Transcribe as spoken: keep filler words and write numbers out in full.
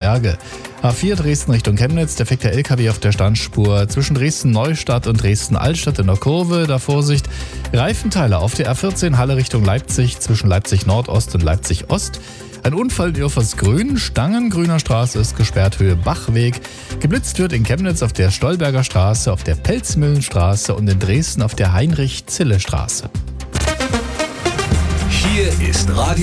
Berge. A vier Dresden Richtung Chemnitz, defekter L K W auf der Standspur zwischen Dresden-Neustadt und Dresden-Altstadt in der Kurve, da Vorsicht. Reifenteile auf der A vierzehn Halle Richtung Leipzig zwischen Leipzig-Nordost und Leipzig-Ost. Ein Unfall in Irfersgrün, Stangengrüner Straße ist gesperrt, Höhe Bachweg. Geblitzt wird in Chemnitz auf der Stolberger Straße, auf der Pelzmühlenstraße und in Dresden auf der Heinrich-Zille-Straße. Hier ist Radio